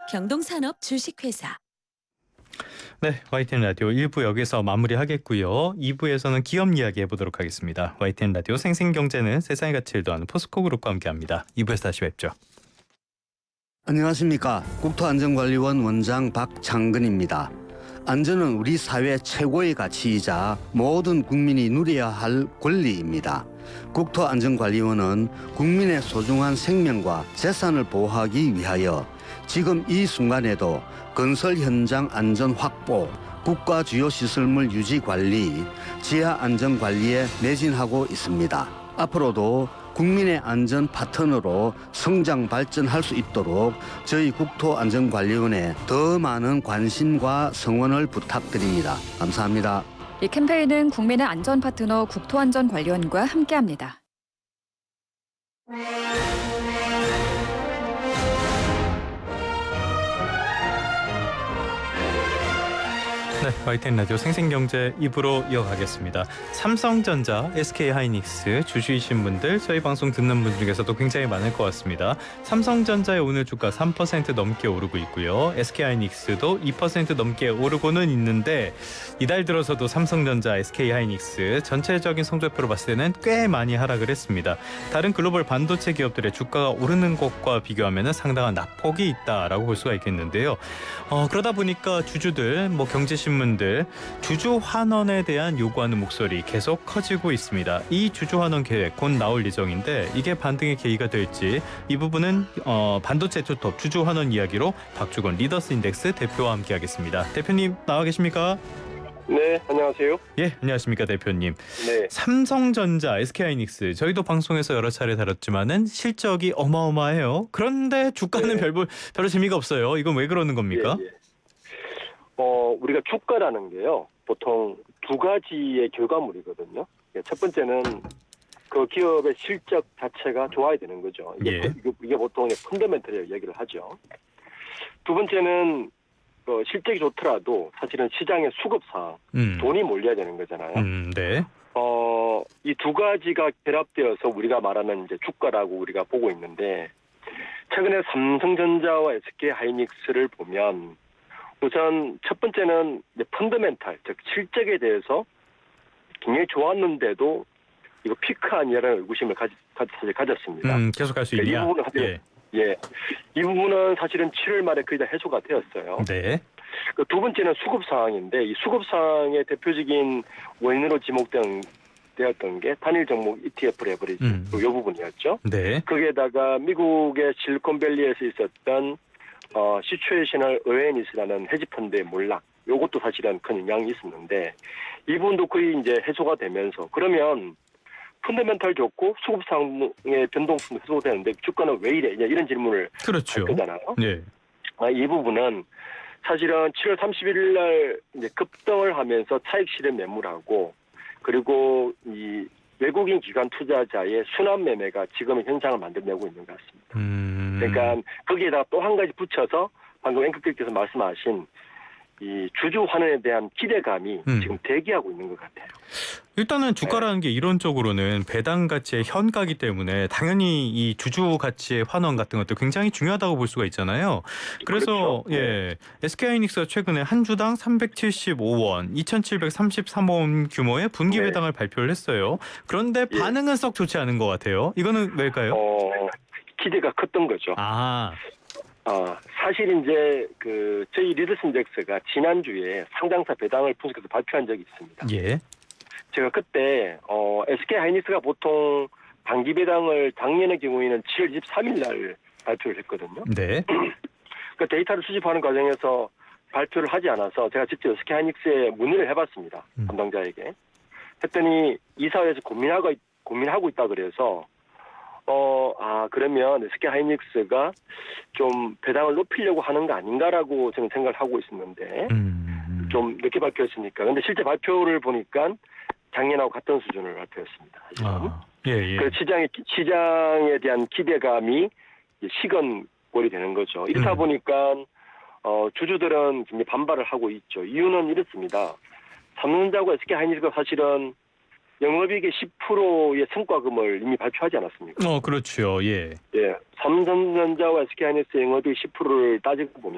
경동산업 주식회사. 네, YTN 라디오 1부 여기서 마무리하겠고요. 2부에서는 기업 이야기 해보도록 하겠습니다. YTN 라디오 생생경제는 세상의 가치를 더하는 포스코그룹과 함께합니다. 2부에서 다시 뵙죠. 안녕하십니까. 국토안전관리원 원장 박창근입니다. 안전은 우리 사회 최고의 가치이자 모든 국민이 누려야 할 권리입니다. 국토안전관리원은 국민의 소중한 생명과 재산을 보호하기 위하여 지금 이 순간에도 건설 현장 안전 확보, 국가 주요 시설물 유지 관리, 지하 안전 관리에 매진하고 있습니다. 앞으로도 국민의 안전 파트너로 성장 발전할 수 있도록 저희 국토안전관리원에 더 많은 관심과 성원을 부탁드립니다. 감사합니다. 이 캠페인은 국민의 안전 파트너 국토안전관리원과 함께합니다. 네, YTN 라디오 생생경제 2부로 이어가겠습니다. 삼성전자, SK하이닉스 주주이신 분들, 저희 방송 듣는 분 중에서도 굉장히 많을 것 같습니다. 삼성전자의 오늘 주가 3% 넘게 오르고 있고요. SK하이닉스도 2% 넘게 오르고는 있는데 이달 들어서도 삼성전자, SK하이닉스 전체적인 성적표로 봤을 때는 꽤 많이 하락을 했습니다. 다른 글로벌 반도체 기업들의 주가가 오르는 것과 비교하면 상당한 낙폭이 있다라고 볼 수가 있겠는데요. 그러다 보니까 주주들, 경제신문들 주주 환원에 대한 요구하는 목소리 계속 커지고 있습니다. 이 주주 환원 계획 곧 나올 예정인데 이게 반등의 계기가 될지 이 부분은 반도체 투톱 주주 환원 이야기로 박주건 리더스인덱스 대표와 함께하겠습니다. 대표님 나와 계십니까? 네, 안녕하세요. 예, 안녕하십니까 대표님. 네. 삼성전자, SK하이닉스 저희도 방송에서 여러 차례 다뤘지만은 실적이 어마어마해요. 그런데 주가는 네. 별로 재미가 없어요. 이건 왜 그러는 겁니까? 예, 예. 우리가 주가라는 게요, 보통 두 가지의 결과물이거든요. 첫 번째는 그 기업의 실적 자체가 좋아야 되는 거죠. 이게 보통 펀더멘털이라고 얘기를 하죠. 두 번째는 실적이 좋더라도 사실은 시장의 수급상 돈이 몰려야 되는 거잖아요. 네. 이 두 가지가 결합되어서 우리가 말하는 이제 주가라고 우리가 보고 있는데, 최근에 삼성전자와 SK하이닉스를 보면 우선 첫 번째는 이제 펀더멘탈, 즉 실적에 대해서 굉장히 좋았는데도 이거 피크 아니라는 의구심을 사실 가졌습니다. 계속 할 수 있냐? 이 부분은 사실, 이 부분은 사실은 7월 말에 거의 다 해소가 되었어요. 네. 두 번째는 수급 상황인데, 이 수급 상황의 대표적인 원인으로 지목되었던 게 단일 종목 ETF 레버리지 이 부분이었죠. 네. 거기에다가 미국의 실리콘밸리에서 있었던 시츄에이셔널 어웨니스라는 헤지펀드의 몰락, 요것도 사실은 큰 영향이 있었는데 이 부분도 거의 이제 해소가 되면서, 그러면 펀더멘탈 좋고 수급상의 변동성도 해소되는데 주가는 왜 이래? 이런 질문을 그렇죠. 할 거잖아요. 네. 이 부분은 사실은 7월 31일 날 이제 급등을 하면서 차익 실현 매물하고, 그리고 이 외국인 기관 투자자의 순환 매매가 지금의 현상을 만들어내고 있는 것 같습니다. 그러니까 거기에다가 또 한 가지 붙여서 방금 앵커께서 말씀하신 이 주주 환원에 대한 기대감이 지금 대기하고 있는 것 같아요. 일단은 주가라는 게 이론적으로는 배당 가치의 현가이기 때문에 당연히 이 주주 가치의 환원 같은 것도 굉장히 중요하다고 볼 수가 있잖아요. 그래서 그렇죠. SK하이닉스가 최근에 한 주당 375원, 2,733원 규모의 분기 배당을 발표를 했어요. 그런데 반응은 썩 좋지 않은 것 같아요. 이거는 왜일까요? 기대가 컸던 거죠. 사실 이제 저희 리더스인덱스가 지난주에 상장사 배당을 분석해서 발표한 적이 있습니다. 예. 제가 그때 SK하이닉스가 보통 단기 배당을 작년의 경우에는 7월 23일 날 발표를 했거든요. 네. 그 데이터를 수집하는 과정에서 발표를 하지 않아서 제가 직접 SK하이닉스에 문의를 해봤습니다. 담당자에게. 했더니 이사회에서 고민하고 있다 그래서 그러면 SK하이닉스가 좀 배당을 높이려고 하는 거 아닌가라고 저는 생각을 하고 있었는데 좀 늦게 발표했으니까. 근데 실제 발표를 보니까 작년하고 같은 수준을 발표했습니다. 그 시장에 대한 기대감이 시건골이 되는 거죠. 이렇다 보니까 주주들은 굉장히 반발을 하고 있죠. 이유는 이렇습니다. 삼성전자하고 SK하이닉스가 사실은 영업이익의 10%의 성과금을 이미 발표하지 않았습니까? 그렇죠. 예. 삼성전자와 SK하이닉스 영업이익 10%를 따지고 보면